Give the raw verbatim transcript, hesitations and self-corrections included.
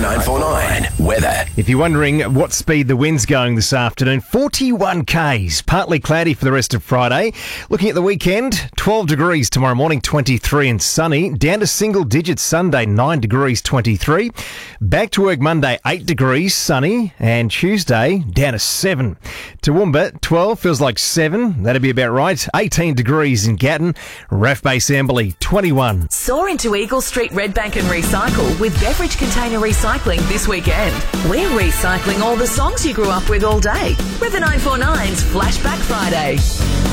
nine four nine weather. If you're wondering what speed the wind's going this afternoon, forty-one kays. Partly cloudy for the rest of Friday. Looking at the weekend, twelve degrees tomorrow morning, twenty-three and sunny. Down to single digits Sunday, nine degrees, twenty-three. Back to work Monday, eight degrees, sunny. And Tuesday, down to seven. Toowoomba, twelve, feels like seven. That'd be about right. eighteen degrees in Gatton. R A F Base Amberley, twenty-one. Soar into Eagle Street Redbank and recycle with Beverage Container Recycling this weekend. We're recycling all the songs you grew up with all day. We're the nine four nine's Flashback Friday.